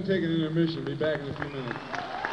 take an intermission. Be back in a few minutes.